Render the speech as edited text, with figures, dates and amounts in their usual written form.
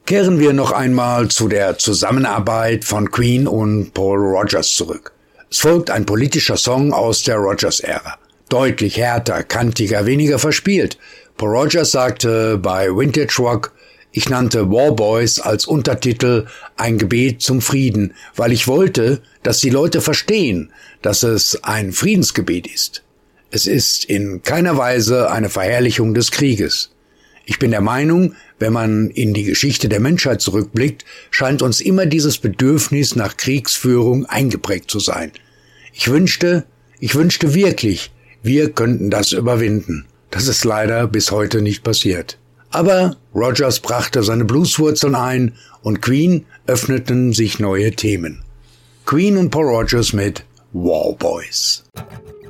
Kehren wir noch einmal zu der Zusammenarbeit von Queen und Paul Rodgers zurück. Es folgt ein politischer Song aus der Rodgers-Ära. Deutlich härter, kantiger, weniger verspielt. Paul Rodgers sagte bei Vintage Rock: Ich nannte War Boys als Untertitel ein Gebet zum Frieden, weil ich wollte, dass die Leute verstehen, dass es ein Friedensgebet ist. Es ist in keiner Weise eine Verherrlichung des Krieges. Ich bin der Meinung, wenn man in die Geschichte der Menschheit zurückblickt, scheint uns immer dieses Bedürfnis nach Kriegsführung eingeprägt zu sein. Ich wünschte wirklich, wir könnten das überwinden. Das ist leider bis heute nicht passiert. Aber Rodgers brachte seine Blueswurzeln ein und Queen öffneten sich neue Themen. Queen und Paul Rodgers mit War Boys.